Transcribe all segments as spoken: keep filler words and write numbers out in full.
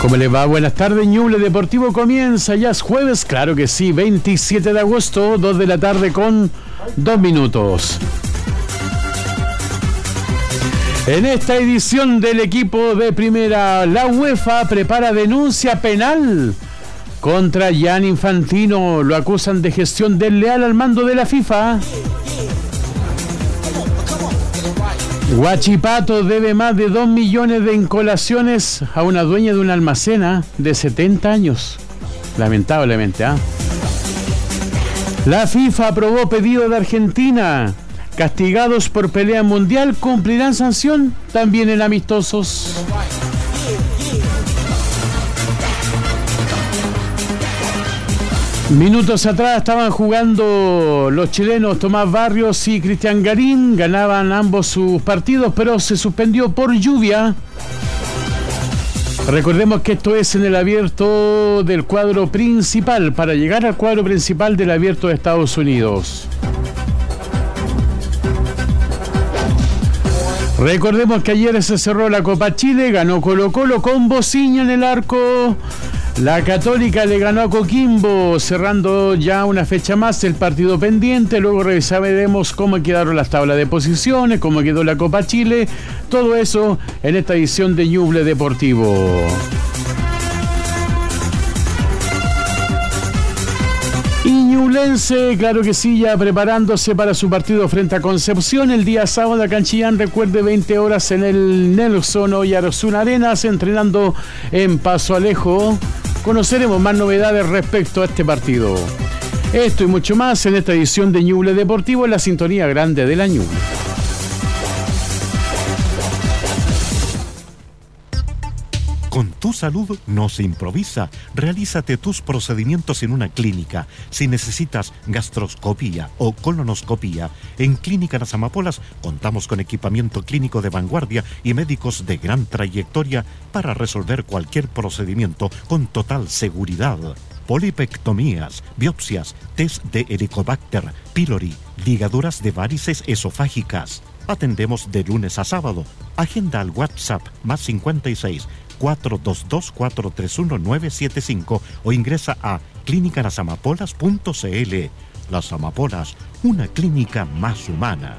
¿Cómo les va? Buenas tardes. Ñuble Deportivo comienza, ya es jueves, claro que sí, veintisiete de agosto, dos de la tarde con dos minutos. En esta edición del equipo de primera, la UEFA prepara denuncia penal contra Gianni Infantino. Lo acusan de gestión desleal al mando de la FIFA. Huachipato debe más de dos millones de incolaciones a una dueña de un almacén de setenta años. Lamentablemente, ¿ah? ¿eh? La FIFA aprobó pedido de Argentina. Castigados por pelea mundial cumplirán sanción también en amistosos. Minutos atrás estaban jugando los chilenos Tomás Barrios y Cristian Garín. Ganaban ambos sus partidos, pero se suspendió por lluvia. Recordemos que esto es en el abierto del cuadro principal, para llegar al cuadro principal del abierto de Estados Unidos. Recordemos que ayer se cerró la Copa Chile, ganó Colo-Colo con Bociña en el arco. La Católica le ganó a Coquimbo, cerrando ya una fecha más el partido pendiente. Luego revisaremos cómo quedaron las tablas de posiciones, cómo quedó la Copa Chile. Todo eso en esta edición de Ñuble Deportivo. Ñublense, claro que sí, ya preparándose para su partido frente a Concepción el día sábado acá en Chillán. Recuerde, veinte horas en el Nelson Oyarzún Arenas, entrenando en Paso Alejo. Conoceremos más novedades respecto a este partido. Esto y mucho más en esta edición de Ñuble Deportivo, en la sintonía grande de la Ñuble. Con tu salud no se improvisa. Realízate tus procedimientos en una clínica. Si necesitas gastroscopía o colonoscopía, en Clínica Las Amapolas contamos con equipamiento clínico de vanguardia y médicos de gran trayectoria para resolver cualquier procedimiento con total seguridad. Polipectomías, biopsias, test de Helicobacter pylori, ligaduras de varices esofágicas. Atendemos de lunes a sábado. Agenda al WhatsApp más cincuenta y seis, cuatro dos dos, cuatro tres uno, nueve siete cinco o ingresa a clínica las amapolas punto c l. Las Amapolas, una clínica más humana.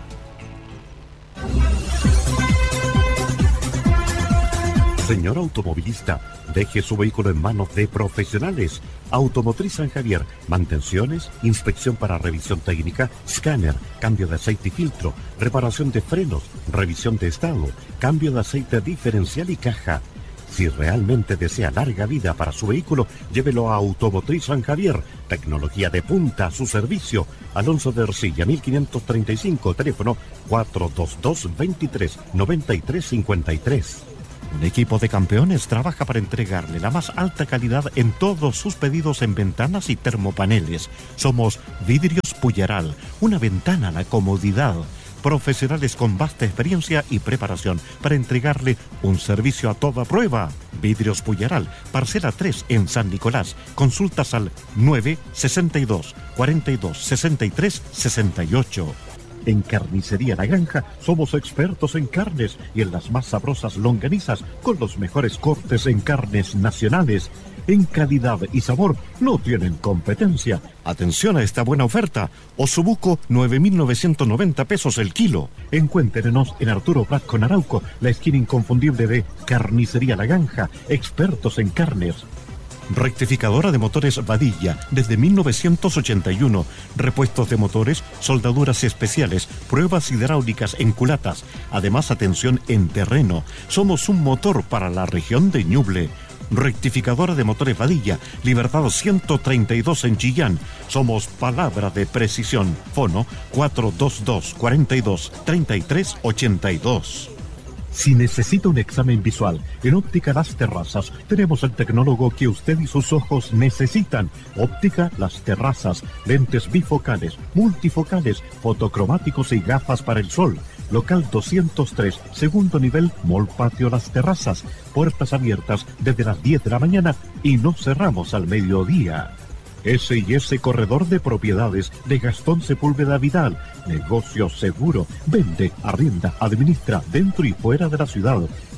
Señor automovilista, deje su vehículo en manos de profesionales. Automotriz San Javier, mantenciones, inspección para revisión técnica, escáner, cambio de aceite y filtro, reparación de frenos, revisión de estado, cambio de aceite diferencial y caja. Si realmente desea larga vida para su vehículo, llévelo a Automotriz San Javier. Tecnología de punta a su servicio. Alonso de Ercilla, mil quinientos treinta y cinco, teléfono cuatro dos dos, veintitrés, noventa y tres cincuenta y tres. Un equipo de campeones trabaja para entregarle la más alta calidad en todos sus pedidos en ventanas y termopaneles. Somos Vidrios Puyeral, una ventana a la comodidad. Profesionales con vasta experiencia y preparación para entregarle un servicio a toda prueba. Vidrios Puyeral, parcela tres en San Nicolás. Consultas al nueve sesenta y dos, cuarenta y dos, sesenta y tres, sesenta y ocho. En Carnicería La Granja somos expertos en carnes y en las más sabrosas longanizas con los mejores cortes en carnes nacionales. En calidad y sabor no tienen competencia. Atención a esta buena oferta. Osobuco, nueve mil novecientos noventa pesos el kilo. Encuéntrenos en Arturo Prat con Arauco, la esquina inconfundible de Carnicería La Granja, expertos en carnes. Rectificadora de motores Vadilla, desde mil novecientos ochenta y uno. Repuestos de motores, soldaduras especiales, pruebas hidráulicas en culatas. Además, atención en terreno. Somos un motor para la región de Ñuble. Rectificadora de motores Vadilla, Libertad ciento treinta y dos en Chillán. Somos palabra de precisión. Fono cuatro dos dos, cuarenta y dos, treinta y tres, ochenta y dos. Si necesita un examen visual, en Óptica Las Terrazas tenemos el tecnólogo que usted y sus ojos necesitan. Óptica Las Terrazas, lentes bifocales, multifocales, fotocromáticos y gafas para el sol. Local doscientos tres, segundo nivel, Mall Patio Las Terrazas. Puertas abiertas desde las diez de la mañana y no cerramos al mediodía. ese y ese Corredor de Propiedades de Gastón Sepúlveda Vidal. Negocio seguro. Vende, arrienda, administra dentro y fuera de la ciudad.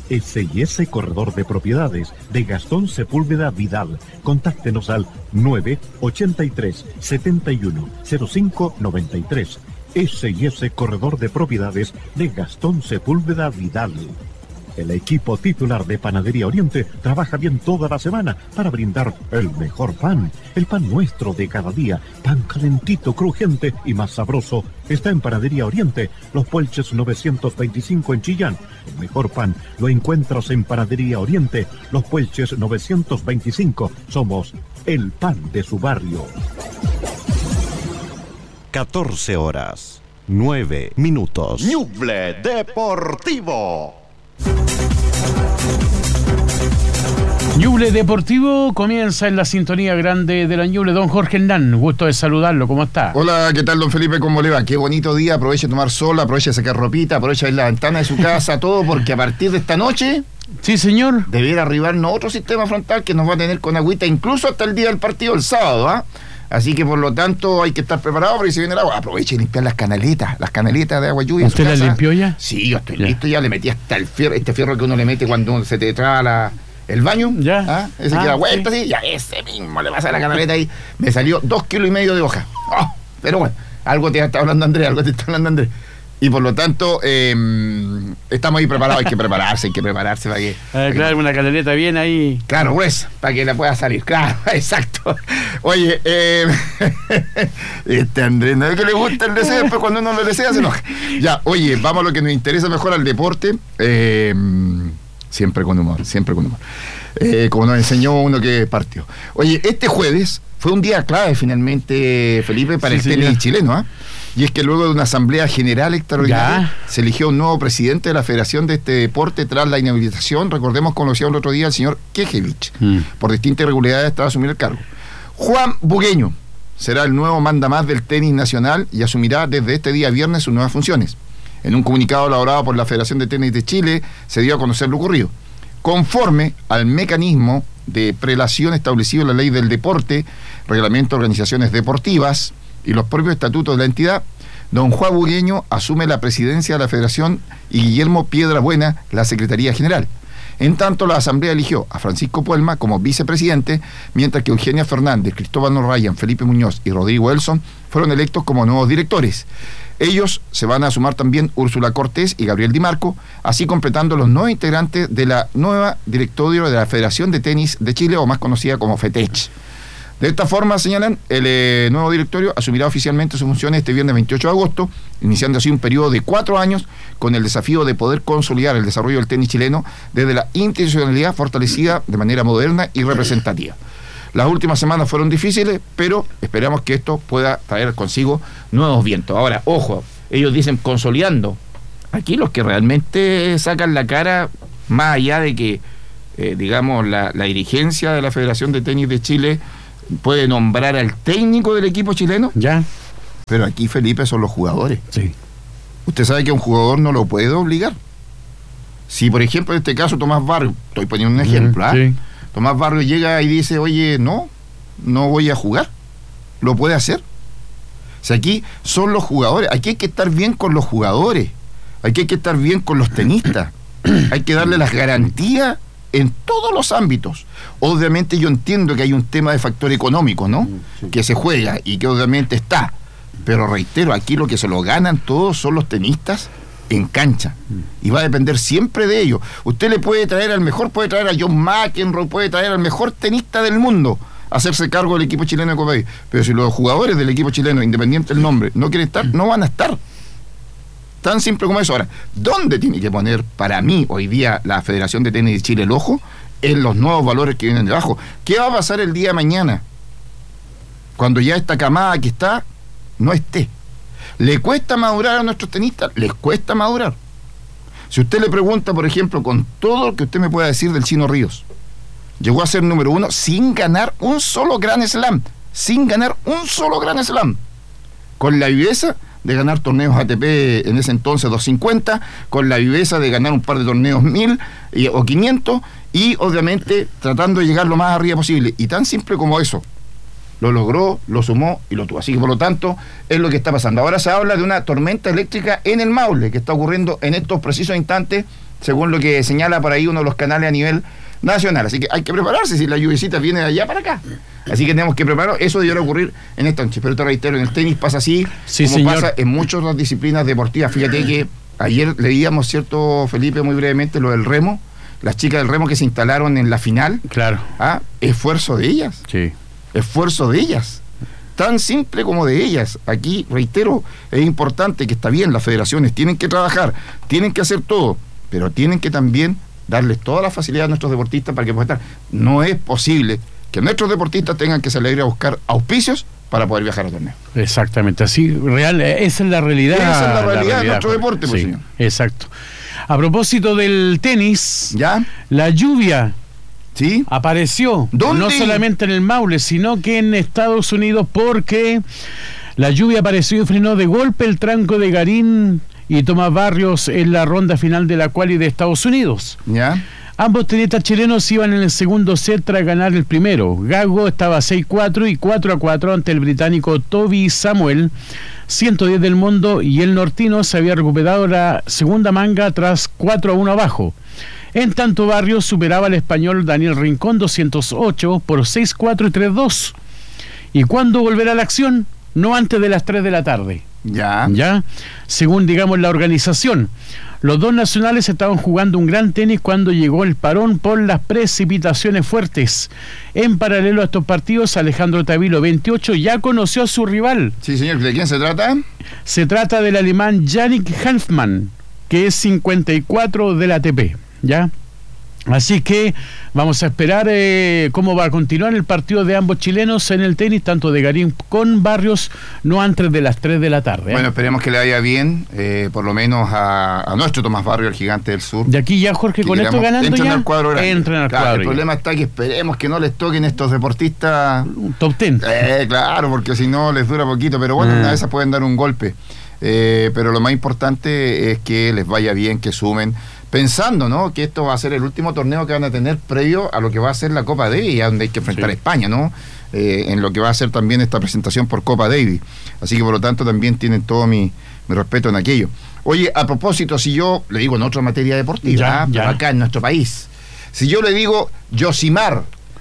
S y S Corredor de Propiedades de Gastón Sepúlveda Vidal. Contáctenos al nueve ochenta y tres, setenta y uno, cero cinco noventa y tres. S y S Corredor de Propiedades de Gastón Sepúlveda Vidal. El equipo titular de Panadería Oriente trabaja bien toda la semana para brindar el mejor pan. El pan nuestro de cada día, pan calentito, crujiente y más sabroso, está en Panadería Oriente, Los Puelches novecientos veinticinco en Chillán. El mejor pan lo encuentras en Panadería Oriente, Los Puelches novecientos veinticinco. Somos el pan de su barrio. catorce horas, nueve minutos. Ñuble Deportivo. Ñuble Deportivo comienza en la sintonía grande de la Ñuble. Don Jorge Hernán, gusto de saludarlo, ¿cómo está? Hola, ¿qué tal, don Felipe? ¿Cómo le va? Qué bonito día, aproveche de tomar sol, aproveche de sacar ropita, aproveche de ir a la ventana de su casa, todo, porque a partir de esta noche... Sí, señor. Debiera arribarnos otro sistema frontal que nos va a tener con agüita, incluso hasta el día del partido, el sábado, ¿ah? ¿eh? Así que por lo tanto hay que estar preparado porque si viene el agua, aproveche y limpiar las canaletas, las canaletas de agua lluvia. ¿Usted las limpió ya? Sí, yo estoy ya. listo, ya le metí hasta el fierro, este fierro que uno le mete cuando uno se te traba la, el baño. Ya. ¿Ah? Ese ah, que da vuelta sí. así, ya ese mismo le pasa a la canaleta ahí. Me salió dos kilos y medio de hoja. Oh, pero bueno, algo te está hablando Andrés, algo te está hablando Andrés. Y por lo tanto, eh, estamos ahí preparados, hay que prepararse, hay que prepararse para que... Eh, claro, una canaleta bien ahí. Claro, pues, para que la pueda salir, claro, exacto. Oye, eh, este Andrés, no es que le gusta el deseo, después cuando uno lo desea se enoja. Ya, oye, vamos a lo que nos interesa mejor, al deporte, eh, siempre con humor, siempre con humor. Eh, como nos enseñó uno que partió. Oye, este jueves fue un día clave finalmente, Felipe, para sí, el tenis chileno, ¿eh? Y es que luego de una asamblea general extraordinaria ya. se eligió un nuevo presidente de la Federación de este deporte tras la inhabilitación, recordemos, conocido el otro día el señor Kekevich, mm. por distintas irregularidades estaba a asumir el cargo. Juan Bugueño será el nuevo mandamás del tenis nacional y asumirá desde este día viernes sus nuevas funciones. En un comunicado elaborado por la Federación de Tenis de Chile se dio a conocer lo ocurrido. Conforme al mecanismo de prelación establecido en la Ley del Deporte, Reglamento de Organizaciones Deportivas y los propios estatutos de la entidad, don Juan Bugueño asume la presidencia de la Federación y Guillermo Piedrabuena la Secretaría General. En tanto, la Asamblea eligió a Francisco Puelma como vicepresidente, mientras que Eugenia Fernández, Cristóbal Ryan, Felipe Muñoz y Rodrigo Elson fueron electos como nuevos directores. Ellos se van a sumar también Úrsula Cortés y Gabriel Di Marco, así completando los nueve integrantes de la nueva directorio de la Federación de Tenis de Chile, o más conocida como FETECH. De esta forma, señalan, el eh, nuevo directorio asumirá oficialmente sus funciones este viernes veintiocho de agosto, iniciando así un periodo de cuatro años con el desafío de poder consolidar el desarrollo del tenis chileno desde la institucionalidad fortalecida de manera moderna y representativa. Las últimas semanas fueron difíciles, pero esperamos que esto pueda traer consigo nuevos vientos. Ahora, ojo, ellos dicen consolidando. Aquí los que realmente sacan la cara, más allá de que, eh, digamos, la, la dirigencia de la Federación de Tenis de Chile puede nombrar al técnico del equipo chileno. Ya. Pero aquí, Felipe, son los jugadores. Sí. Usted sabe que un jugador no lo puede obligar. Si, por ejemplo, en este caso Tomás Barrio, estoy poniendo un ejemplo, ¿ah? ¿eh? Sí. Tomás Barrio llega y dice, oye, no, no voy a jugar. ¿Lo puede hacer? O sea, aquí son los jugadores. Aquí hay que estar bien con los jugadores. Aquí hay que estar bien con los tenistas. Hay que darle las garantías en todos los ámbitos. Obviamente yo entiendo que hay un tema de factor económico, ¿no? Sí. Que se juega y que obviamente está. Pero reitero, aquí lo que se lo ganan todos son los tenistas en cancha. Y va a depender siempre de ellos. Usted le puede traer al mejor, puede traer a John McEnroe, puede traer al mejor tenista del mundo a hacerse cargo del equipo chileno de Copa Davis. Pero si los jugadores del equipo chileno, independiente del nombre, no quieren estar, no van a estar. Tan simple como eso. Ahora, ¿dónde tiene que poner para mí hoy día la Federación de Tenis de Chile el ojo? En los nuevos valores que vienen debajo. ¿Qué va a pasar el día de mañana? Cuando ya esta camada que está no esté. ¿Le cuesta madurar a nuestros tenistas? Les cuesta madurar. Si usted le pregunta, por ejemplo, con todo lo que usted me pueda decir del Chino Ríos, llegó a ser número uno sin ganar un solo Grand Slam. Sin ganar un solo Grand Slam. Con la viveza de ganar torneos A T P en ese entonces doscientos cincuenta, con la viveza de ganar un par de torneos mil y, o quinientos, y obviamente tratando de llegar lo más arriba posible. Y tan simple como eso, lo logró, lo sumó y lo tuvo. Así que por lo tanto es lo que está pasando. Ahora se habla de una tormenta eléctrica en el Maule que está ocurriendo en estos precisos instantes según lo que señala por ahí uno de los canales a nivel nacional. Así que hay que prepararse si la lluviecita viene de allá para acá. Así que tenemos que prepararnos. Eso debiera ocurrir en esta noche. Pero te reitero, en el tenis pasa así, sí, como señor. pasa en muchas otras disciplinas deportivas. Fíjate que ayer leíamos, ¿cierto, Felipe, muy brevemente, lo del remo? Las chicas del remo que se instalaron en la final. Claro. ¿Ah? Esfuerzo de ellas. Sí. Esfuerzo de ellas. Tan simple como de ellas. Aquí, reitero, es importante que está bien, las federaciones tienen que trabajar, tienen que hacer todo, pero tienen que también darles todas las facilidades a nuestros deportistas para que puedan estar. No es posible que nuestros deportistas tengan que salir a buscar auspicios para poder viajar a torneos. Exactamente, así, real, esa es la realidad. Esa es la realidad, la realidad de nuestro deporte, pues, sí, señor. Exacto. A propósito del tenis, ¿Ya? la lluvia ¿Sí? apareció, ¿Dónde? no solamente en el Maule, sino que en Estados Unidos, porque la lluvia apareció y frenó de golpe el tranco de Garín y Tomás Barrios en la ronda final de la quali de Estados Unidos. ¿Ya? Ambos tenistas chilenos iban en el segundo set tras ganar el primero. Gago estaba seis cuatro y cuatro a cuatro ante el británico Toby Samuel, ciento diez del mundo, y el nortino se había recuperado la segunda manga tras cuatro a uno abajo. En tanto, Barrios superaba al español Daniel Rincón doscientos ocho por seis cuatro y tres dos. ¿Y cuándo volverá la acción? No antes de las tres de la tarde. ¿Ya? ¿Ya? Según, digamos, la organización. Los dos nacionales estaban jugando un gran tenis cuando llegó el parón por las precipitaciones fuertes. En paralelo a estos partidos, Alejandro Tavilo, veintiocho, ya conoció a su rival. Sí, señor. ¿De quién se trata? Se trata del alemán Yannick Hanfmann, que es cincuenta y cuatro del A T P. ¿Ya? Así que vamos a esperar eh, cómo va a continuar el partido de ambos chilenos en el tenis, tanto de Garín con Barrios, no antes de las tres de la tarde. ¿eh? Bueno, esperemos que le vaya bien, eh, por lo menos a, a nuestro Tomás Barrios, el gigante del sur. De aquí ya, Jorge, Que con esto queramos- ganando entren ya, al cuadro grande. entran al Claro, cuadro el ya. problema está que esperemos que no les toquen estos deportistas. Un top ten. Eh, claro, porque si no les dura poquito, pero bueno, Ah. una de esas pueden dar un golpe. Eh, pero lo más importante es que les vaya bien, que sumen, pensando, ¿no?, que esto va a ser el último torneo que van a tener previo a lo que va a ser la Copa Davis, donde hay que enfrentar Sí. a España, ¿no? Eh, en lo que va a ser también esta presentación por Copa Davis. Así que por lo tanto también tienen todo mi, mi respeto en aquello. Oye, a propósito, si yo le digo en otra materia deportiva, Ya, ¿ah? ya. Pero acá en nuestro país, si yo le digo Yosimar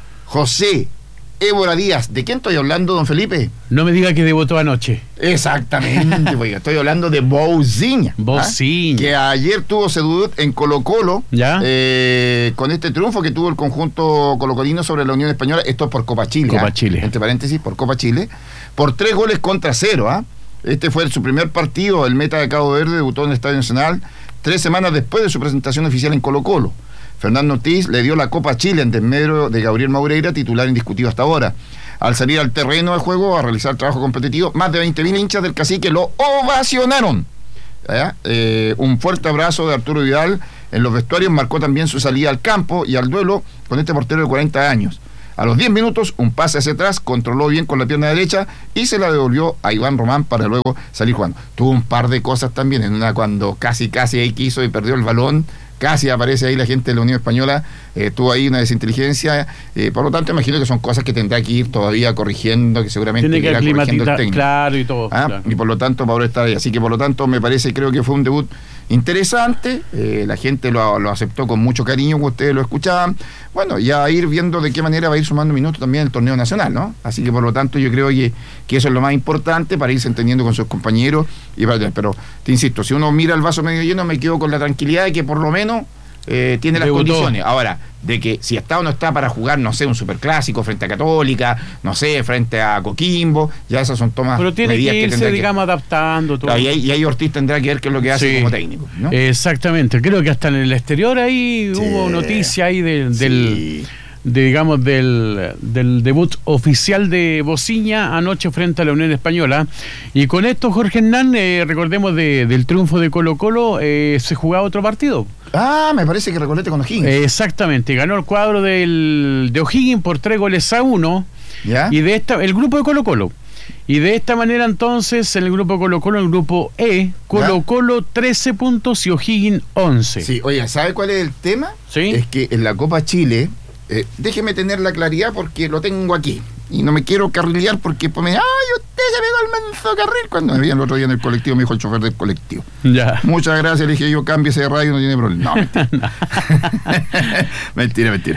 José Évora Díaz, ¿de quién estoy hablando, don Felipe? No me diga que debutó anoche. Exactamente, oiga, estoy hablando de Bouzinha. Bouzinha. ¿ah? Que ayer tuvo su debut en Colo-Colo, Ya. eh, con este triunfo que tuvo el conjunto colocolino sobre la Unión Española, esto es por Copa Chile. Copa ¿ah? Chile. Entre paréntesis, por Copa Chile, por tres goles contra cero. ¿ah? Este fue su primer partido, el meta de Cabo Verde debutó en el Estadio Nacional tres semanas después de su presentación oficial en Colo-Colo. Fernando Ortiz le dio la Copa Chile en desmedro de Gabriel Maureira, titular indiscutido hasta ahora. Al salir al terreno de juego a realizar trabajo competitivo, más de veinte mil hinchas del Cacique lo ovacionaron. ¿Ya? Eh, un fuerte abrazo de Arturo Vidal en los vestuarios marcó también su salida al campo y al duelo con este portero de cuarenta años. A los diez minutos, un pase hacia atrás, controló bien con la pierna derecha y se la devolvió a Iván Román para luego salir jugando. Tuvo un par de cosas también, en una cuando casi casi ahí quiso y perdió el balón, casi aparece ahí la gente de la Unión Española, eh, tuvo ahí una desinteligencia, eh, por lo tanto imagino que son cosas que tendrá que ir todavía corrigiendo, que seguramente Tiene que irá corrigiendo el aclimatizar, técnico. claro, y todo. ¿Ah? Claro. Y por lo tanto Pablo está ahí. Así que por lo tanto me parece, creo que fue un debut interesante. Eh, la gente lo, lo aceptó con mucho cariño, como ustedes lo escuchaban. Bueno, ya ir viendo de qué manera va a ir sumando minutos también en el torneo nacional, ¿no? Así que por lo tanto yo creo que, que eso es lo más importante para irse entendiendo con sus compañeros. Y para, pero te insisto, si uno mira el vaso medio lleno, me quedo con la tranquilidad de que por lo menos eh, tiene las Debutó. condiciones. Ahora, de que si está o no está para jugar, no sé, un superclásico frente a Católica, no sé, frente a Coquimbo, ya esas son tomas Pero tiene medidas que que irse, tendrá que... digamos, adaptando todo. Claro, y, ahí, y ahí Ortiz tendrá que ver qué es lo que hace Sí. como técnico, ¿no? Exactamente, creo que hasta en el exterior ahí Sí. hubo noticia ahí del, del Sí. de, digamos, del, del debut oficial de Bouzinha anoche frente a la Unión Española. Y con esto, Jorge Hernán, eh, recordemos de, del triunfo de Colo-Colo, eh, se jugaba otro partido. Ah, me parece que Recolete con O'Higgins. Eh, exactamente, ganó el cuadro del, de O'Higgins por tres goles a uno. ¿Ya? Y de esta, el grupo de Colo-Colo. Y de esta manera entonces, en el grupo Colo-Colo, el grupo E, Colo-Colo trece puntos y O'Higgins once. Sí, oye, ¿sabe cuál es el tema? Sí. Es que en la Copa Chile, eh, déjeme tener la claridad porque lo tengo aquí. Y no me quiero carrilear porque pues me ay, usted se pegó el manso carril? Cuando me vi el otro día en el colectivo, me dijo el chofer del colectivo. Ya. Muchas gracias, le dije yo, cámbiese de radio, no tiene problema. No, mentira. mentira, mentira.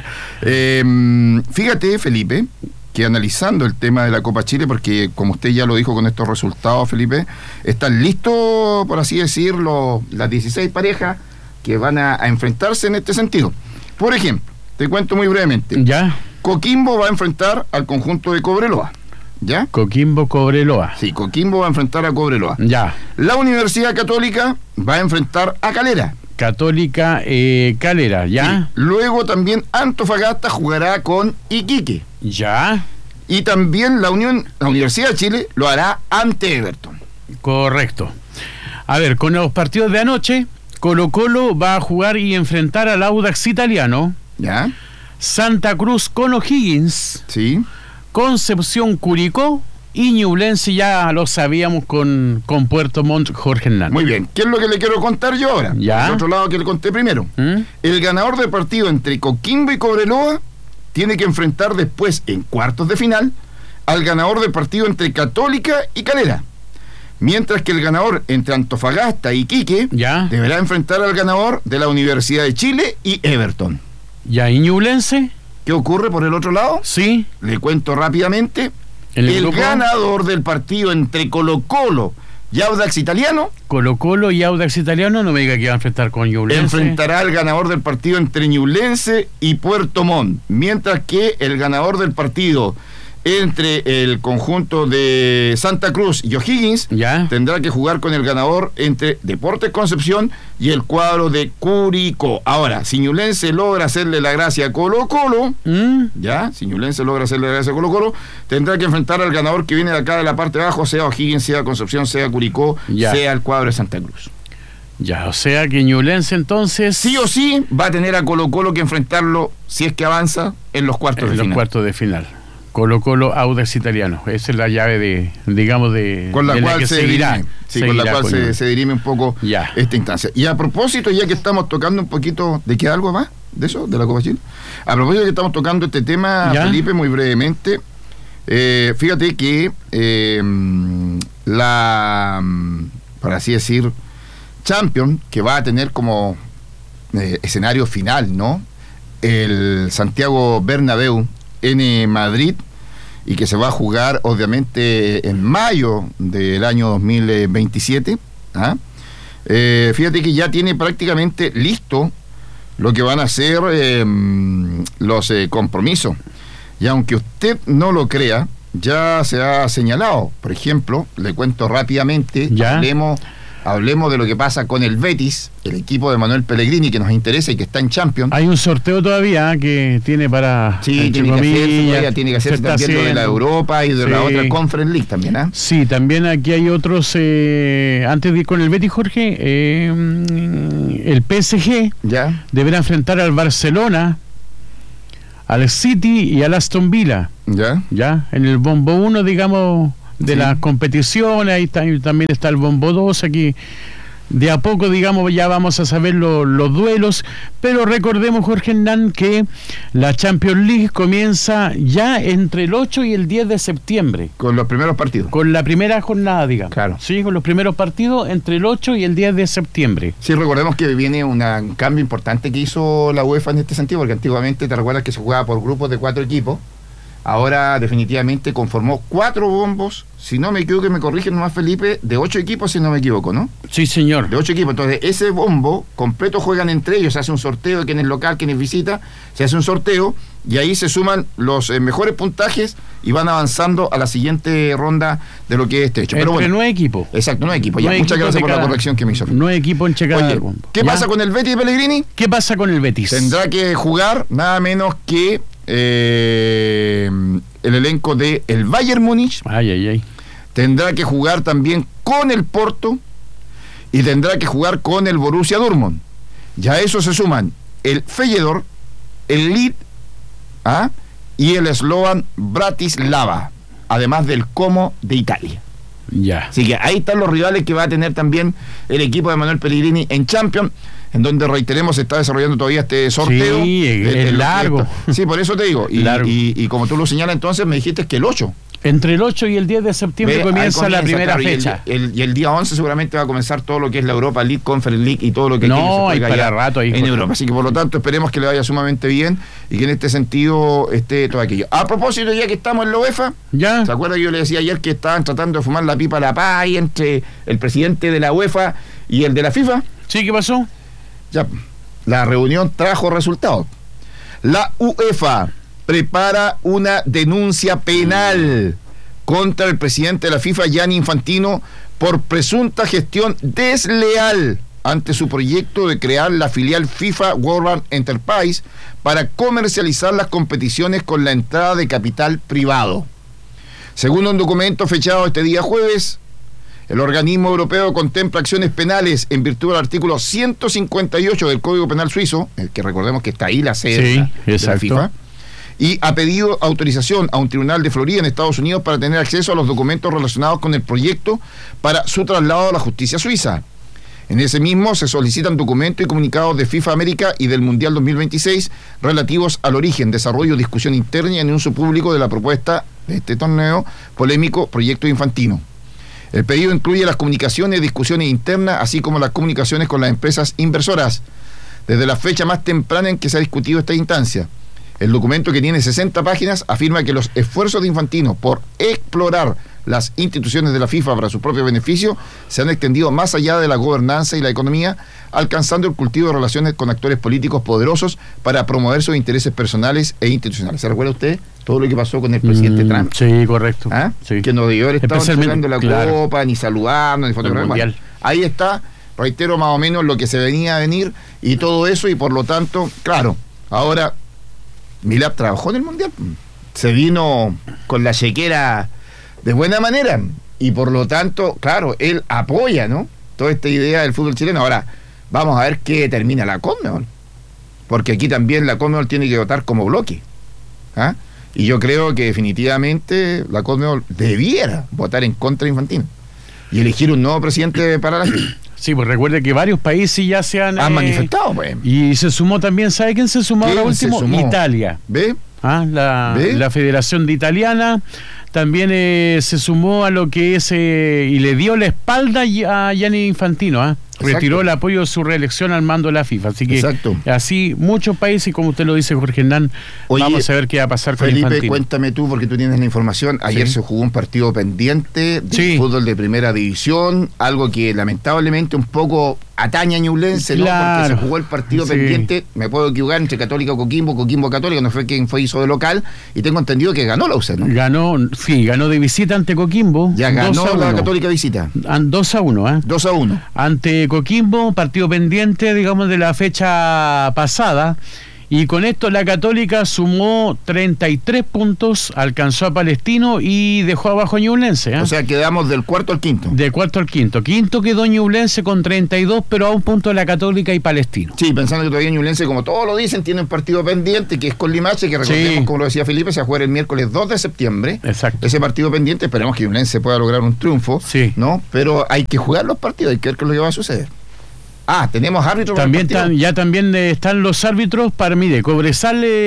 Eh, fíjate, Felipe, que analizando el tema de la Copa Chile, porque como usted ya lo dijo con estos resultados, Felipe, están listos, por así decirlo, las dieciséis parejas que van a, a enfrentarse en este sentido. Por ejemplo, te cuento muy brevemente. Ya. Coquimbo va a enfrentar al conjunto de Cobreloa. ¿Ya? Coquimbo Cobreloa. Sí, Coquimbo va a enfrentar a Cobreloa. Ya. La Universidad Católica va a enfrentar a Calera. Católica eh, Calera, ¿ya? Sí. Luego también Antofagasta jugará con Iquique. Ya. Y también la Unión, la Universidad de Chile lo hará ante Everton. Correcto. A ver, con los partidos de anoche, Colo Colo va a jugar y enfrentar al Audax Italiano. ¿Ya? Santa Cruz con O'Higgins. Sí. Concepción Curicó y Ñublense, ya lo sabíamos, con, con Puerto Montt, Jorge Hernández. Muy bien. ¿Qué es lo que le quiero contar yo ahora? Ya. Por otro lado que le conté primero. ¿Mm? El ganador del partido entre Coquimbo y Cobreloa tiene que enfrentar después, en cuartos de final, al ganador del partido entre Católica y Calera. Mientras que el ganador entre Antofagasta y Iquique Ya. deberá enfrentar al ganador de la Universidad de Chile y Everton. ¿Ya? ¿Y Ñublense? ¿Qué ocurre por el otro lado? Sí. Le cuento rápidamente. ¿En el El grupo? ganador del partido entre Colo Colo y Audax Italiano Colo Colo y Audax Italiano, no me diga que va a enfrentar con Ñublense. enfrentará al ganador del partido entre Ñublense y Puerto Montt, mientras que el ganador del partido entre el conjunto de Santa Cruz y O'Higgins Ya. tendrá que jugar con el ganador entre Deportes Concepción y el cuadro de Curicó. Ahora, si Ñublense logra hacerle la gracia a Colo Colo, ¿Mm? ya, si Ñublense logra hacerle la gracia a Colo Colo, tendrá que enfrentar al ganador que viene de acá de la parte de abajo, sea O'Higgins, sea Concepción, sea Curicó, Ya. sea el cuadro de Santa Cruz. Ya, o sea que Ñublense entonces... Sí o sí va a tener a Colo Colo que enfrentarlo, si es que avanza, en los cuartos en de los final. cuartos de final. Colo Colo, Audax Italiano. Esa es la llave de, digamos, de... Con la de cual que se seguirá. dirime, sí, con Seguirá la cual con se, Ñublense. se dirime un poco Ya. esta instancia. Y a propósito, ya que estamos tocando un poquito, ¿de qué algo más? ¿De eso? ¿De la Copa Chile? A propósito de que estamos tocando este tema, ¿Ya? Felipe, muy brevemente, eh, fíjate que eh, la, por así decir, Champions, que va a tener como eh, escenario final, ¿no? El Santiago Bernabéu en Madrid, y que se va a jugar obviamente en mayo del año dos mil veintisiete. ¿ah? Eh, fíjate que ya tiene prácticamente listo lo que van a ser eh, los eh, compromisos. Y aunque usted no lo crea, ya se ha señalado. Por ejemplo, le cuento rápidamente, ¿Ya? hablemos, hablemos de lo que pasa con el Betis, el equipo de Manuel Pellegrini, que nos interesa y que está en Champions. Hay un sorteo todavía ¿eh? que tiene para... Sí, entre tiene que hacerse, comillas, todavía tiene que se hacerse está también lo de la haciendo. Europa y de Sí. la otra Conference League también, ¿ah? Sí, también aquí hay otros, eh, antes de ir con el Betis, Jorge, eh, el P S G ¿Ya? deberá enfrentar al Barcelona, al City y al Aston Villa, ¿Ya? ya, en el bombo uno, digamos, de Sí. las competiciones. Ahí está, y también está el bombo dos aquí. De a poco, digamos, ya vamos a saber lo, los duelos, pero recordemos, Jorge Hernán, que la Champions League comienza ya entre el ocho y el diez de septiembre, Con los primeros partidos. con la primera jornada, digamos. Claro. Sí, con los primeros partidos entre el ocho y el diez de septiembre. Sí, recordemos que viene una- un cambio importante que hizo la UEFA en este sentido, porque antiguamente te recuerdas que se jugaba por grupos de cuatro equipos. Ahora definitivamente conformó cuatro bombos, si no me equivoco, me corrigen nomás, Felipe, de ocho equipos, si no me equivoco, ¿no? Sí, señor. De ocho equipos. Entonces, ese bombo completo juegan entre ellos, se hace un sorteo de quién es local, quién es visita, se hace un sorteo y ahí se suman los eh, mejores puntajes y van avanzando a la siguiente ronda de lo que es este hecho. Pero Entre bueno, nueve equipos. exacto, no equipo. Ya, Nueve muchas equipos gracias de por la cada- corrección que me hizo. Nueve equipos entre cada Oye, bombo. ¿qué ¿Ya? pasa con el Betis de Pellegrini? ¿Qué pasa con el Betis? Tendrá que jugar nada menos que eh, el elenco de el Bayern Múnich, Ay, ay, ay. tendrá que jugar también con el Porto y tendrá que jugar con el Borussia Dortmund. Ya a eso se suman el Feyenoord, el Lille, ¿ah? y el Slovan Bratislava, además del Como de Italia. Ya. Así que ahí están los rivales que va a tener también el equipo de Manuel Pellegrini en Champions, en donde, reiteremos, se está desarrollando todavía este sorteo. Sí, es- de- de es lo que largo. está. Sí, por eso te digo. Y, Largo. y- y como tú lo señalas, entonces me dijiste que el ocho. Entre el ocho y el diez de septiembre Ve, comienza, comienza la primera claro, fecha. Y el, el, y el día once seguramente va a comenzar todo lo que es la Europa League, Conference League y todo lo que no, hay para allá rato ahí en con... Europa. Así que por lo tanto esperemos que le vaya sumamente bien y que en este sentido esté todo aquello. A propósito, ya que estamos en la UEFA, ¿ya? ¿se acuerda que yo le decía ayer que estaban tratando de fumar la pipa a la paz ahí entre el presidente de la UEFA y el de la FIFA? Sí, ¿qué pasó? Ya, la reunión trajo resultados. La UEFA prepara una denuncia penal contra el presidente de la FIFA, Gianni Infantino, por presunta gestión desleal ante su proyecto de crear la filial FIFA World Enterprise para comercializar las competiciones con la entrada de capital privado. Según un documento fechado este día jueves, el organismo europeo contempla acciones penales en virtud del artículo ciento cincuenta y ocho del Código Penal suizo, el que recordemos que está ahí la sede sí, de, la, de la FIFA, y ha pedido autorización a un tribunal de Florida en Estados Unidos para tener acceso a los documentos relacionados con el proyecto para su traslado a la justicia suiza. En ese mismo se solicitan documentos y comunicados de FIFA América y del Mundial dos mil veintiséis relativos al origen, desarrollo, discusión interna y anuncio público de la propuesta de este torneo polémico Proyecto Infantino. El pedido incluye las comunicaciones y discusiones internas, así como las comunicaciones con las empresas inversoras, desde la fecha más temprana en que se ha discutido esta instancia. El documento, que tiene sesenta páginas, afirma que los esfuerzos de Infantino por explorar las instituciones de la FIFA para su propio beneficio se han extendido más allá de la gobernanza y la economía, alcanzando el cultivo de relaciones con actores políticos poderosos para promover sus intereses personales e institucionales. ¿Se recuerda usted todo lo que pasó con el presidente mm, Trump? Sí, correcto. ¿Ah? Sí. Que no debió haber estado entregando la claro. copa, ni saludando, ni fotografiando. Bueno, ahí está, reitero más o menos lo que se venía a venir y todo eso, y por lo tanto, claro, ahora Milab trabajó en el Mundial, se vino con la chequera de buena manera y por lo tanto, claro, él apoya, ¿no?, toda esta idea del fútbol chileno. Ahora, vamos a ver qué termina la Conmebol, porque aquí también la Conmebol tiene que votar como bloque, ¿ah? Y yo creo que definitivamente la Conmebol debiera votar en contra de Infantino y elegir un nuevo presidente para la FIFA. Sí, pues recuerde que varios países ya se han... Han eh, manifestado, pues. Y se sumó también, ¿sabe quién se sumó ahora último? Sumó? Italia. ¿Ve? ¿Ah? La, ¿Ve? la Federación de Italiana también eh, se sumó a lo que es eh, y le dio la espalda a Gianni Infantino, ¿ah? Retiró el apoyo de su reelección al mando de la FIFA. Así que Exacto. así muchos países, y como usted lo dice, Jorge Hernán, Oye, vamos a ver qué va a pasar con Felipe, Infantino. cuéntame tú, porque tú tienes la información. Ayer sí. se jugó un partido pendiente de sí. fútbol de primera división, algo que lamentablemente un poco atañe a Ñublense, ¿no? Claro. Porque se jugó el partido sí. pendiente, me puedo equivocar, entre Católica y Coquimbo, Coquimbo Católica, no fue quien fue hizo de local, y tengo entendido que ganó la U C, ¿no? Ganó, sí, ganó de visita ante Coquimbo. Ya ganó dos a la uno. Católica visita. dos a uno, ¿eh? dos a uno. Ante Coquimbo, partido pendiente, digamos, de la fecha pasada. Y con esto la Católica sumó treinta y tres puntos, alcanzó a Palestino y dejó abajo a Ñublense, ¿eh? O sea, quedamos del cuarto al quinto. De cuarto al quinto. Quinto quedó Ñublense con treinta y dos, pero a un punto de la Católica y Palestino. Sí, pensando que todavía Ñublense, como todos lo dicen, tiene un partido pendiente que es con Limache, que recordemos, sí. como lo decía Felipe, se va a jugar el miércoles dos de septiembre. Exacto. Ese partido pendiente, esperemos que Ñublense pueda lograr un triunfo, sí. ¿no? Pero hay que jugar los partidos, hay que ver qué es lo que va a suceder. Ah, tenemos árbitros. También tan, ya también eh, están los árbitros para, mire, Cobresal